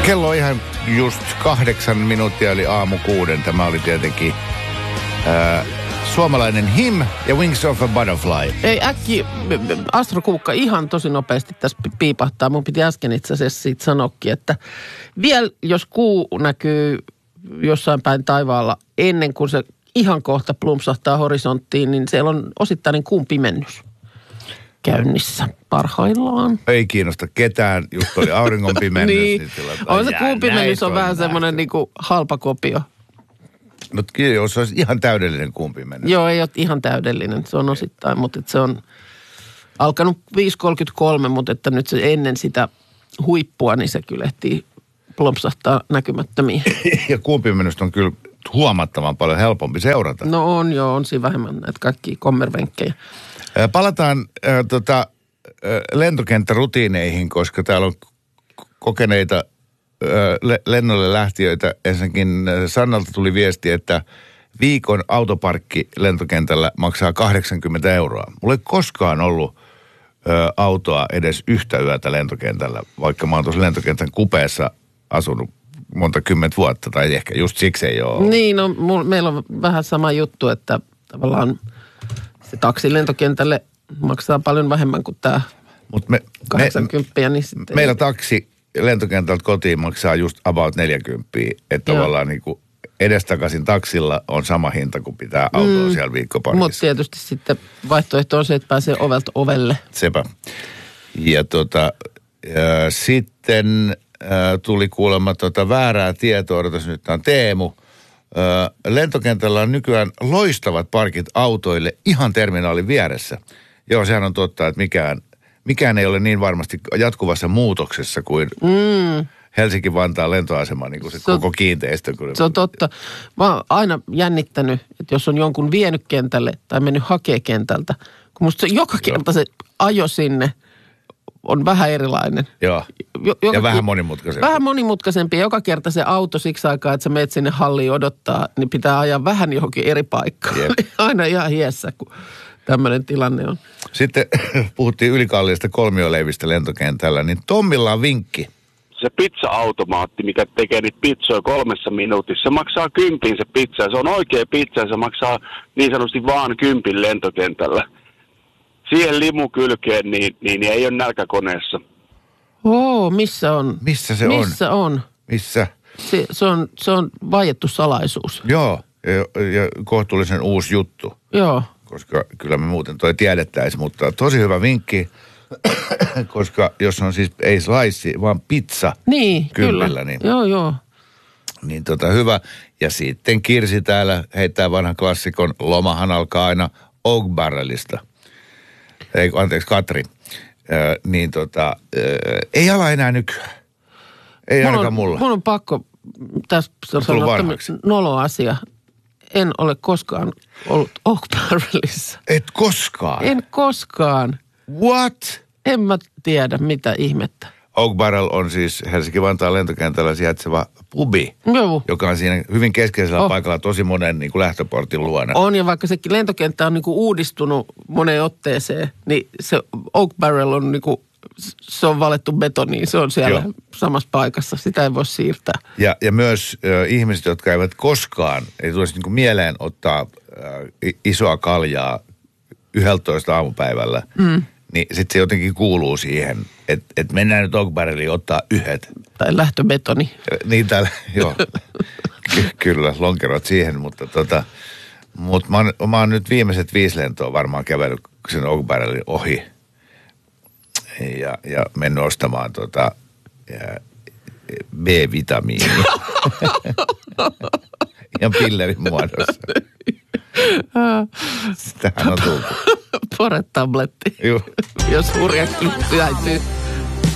Kello ihan just 8 minuuttia eli aamu 6. Tämä oli tietenkin suomalainen Him ja Wings of a Butterfly. Ei äkki, Astro Kuukka ihan tosi nopeasti tässä piipahtaa. Mun piti äsken itse asiassa siitä sanoakin, että vielä jos kuu näkyy jossain päin taivaalla ennen kuin se ihan kohta plumpsahtaa horisonttiin, niin siellä on osittainen kuun pimennys käynnissä parhaillaan. Ei kiinnosta ketään, just oli auringon pimennys. Niin, on se kuun pimennys on vähän semmoinen niinku halpa kopio. No jos se olisi ihan täydellinen kuun pimennys. Joo, ei ole ihan täydellinen, se on osittain, mutta se on alkanut 5.33, mutta että nyt se ennen sitä huippua, niin se kyllä ehtii plumpsahtaa näkymättömiin. Ja kuun pimennystä on kyllä huomattavan paljon helpompi seurata. No on joo, on siinä vähemmän näitä kaikkia kommervenkkejä. Palataan lentokenttärutiineihin, koska täällä on kokeneita lennolle lähtiöitä. Ensinnäkin Sannalta tuli viesti, että viikon autoparkki lentokentällä maksaa 80 euroa. Mulla ei koskaan ollut autoa edes yhtä yötä lentokentällä, vaikka mä oon tuossa lentokentän kupeessa asunut monta kymmentä vuotta, tai ehkä just siksi ei ole. Niin, no meillä on vähän sama juttu, että tavallaan se taksi lentokentälle maksaa paljon vähemmän kuin tämä 80. Niin sitten meillä taksi lentokentältä kotiin maksaa just about 40. Että tavallaan niin kuin edestakaisin taksilla on sama hinta kuin pitää autoa siellä viikkoparkissa. Mutta tietysti sitten vaihtoehto on se, että pääsee ovelta ovelle. Sepä. Ja sitten tuli kuulemma väärää tietoa, odotas nyt tämä on Teemu. Lentokentällä on nykyään loistavat parkit autoille ihan terminaalin vieressä. Joo, sehän on totta, että mikään ei ole niin varmasti jatkuvassa muutoksessa kuin Helsinki-Vantaan lentoasema, niin kuin se koko kiinteistö. Se on totta. Mä oon aina jännittänyt, että jos on jonkun vienyt kentälle tai mennyt hakee kentältä, kun musta joka kerta se ajo sinne on vähän erilainen. Joo, ja vähän monimutkaisempi. Vähän monimutkaisempi. Ja joka kerta se auto siksi aikaa, että sä menet sinne halliin odottaa, niin pitää ajaa vähän johonkin eri paikkaan. Yep. Aina ihan hiessä, kun tämmöinen tilanne on. Sitten puhuttiin ylikalliista kolmioleivistä lentokentällä, niin Tommilla on vinkki. Se pizza-automaatti, mikä tekee niitä pizzoja 3 minuutissa, se maksaa 10 se pizza. Se on oikea pizza ja se maksaa niin sanotusti vaan 10 lentokentällä. Siihen limukylkeen, niin ei ole nälkäkoneessa. Missä on? Missä se on? Missä on? Missä? Se on vaiettu salaisuus. Joo, ja kohtuullisen uusi juttu. Joo. Koska kyllä me muuten toi tiedettäisiin, mutta tosi hyvä vinkki, koska jos on siis ei slice, vaan pizza. Niin, kyllä. Niin, joo. Niin hyvä. Ja sitten Kirsi täällä heittää vanhan klassikon, lomahan alkaa aina Oak Barrelista. Katri. Ei ala enää nykyään. Ei ainakaan mulla. Mun on pakko tässä sanoa nolo-asia. En ole koskaan ollut Oak Barrelissa. Et koskaan? En koskaan. What? En mä tiedä, mitä ihmettä. Oak Barrel on siis Helsinki-Vantaan lentokentällä sijaitseva pubi, joka on siinä hyvin keskeisellä paikalla tosi monen niin kuin lähtöportin luona. On, ja vaikka se lentokenttä on niin kuin uudistunut moneen otteeseen, niin se Oak Barrel on niin kuin, se on valettu betoniin, se on siellä samassa paikassa, sitä ei voi siirtää. Ja myös ihmiset, jotka eivät koskaan, ei tulisi niin kuin mieleen ottaa isoa kaljaa 11 aamupäivällä, niin sitten se jotenkin kuuluu siihen, että mennään nyt Oak Barreliin ottaa yhdet. Tai lähtöbetoni. Niin täällä, joo. Kyllä, lonkerot siihen, mutta mä oon nyt viimeiset 5 lentoa varmaan kävellyt sen Oak Barrelin ohi. Ja mennyt ostamaan B-vitamiinia. Ja pillerin muodossa. Sitähän on tullut. Pore-tabletti. Joo. Jos hurja syötyy.